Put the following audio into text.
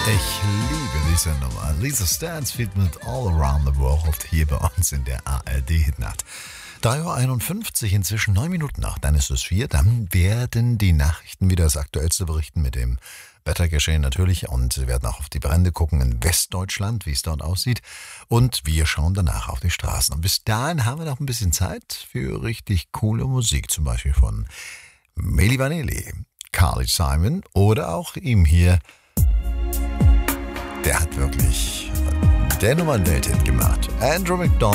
Ich liebe diese Nummer. Lisa Stansfield mit All Around the World hier bei uns in der ARD-Hitnacht. 3:51 Uhr, inzwischen 9 Minuten nach, dann ist es 4. Dann werden die Nachrichten wieder das Aktuellste berichten mit dem Wettergeschehen natürlich. Und wir werden auch auf die Brände gucken in Westdeutschland, wie es dort aussieht. Und wir schauen danach auf die Straßen. Und bis dahin haben wir noch ein bisschen Zeit für richtig coole Musik. Zum Beispiel von Milli Vanilli, Carly Simon oder auch ihm hier. Der hat wirklich der Nummer einen Welthit gemacht. Andrew McDonald.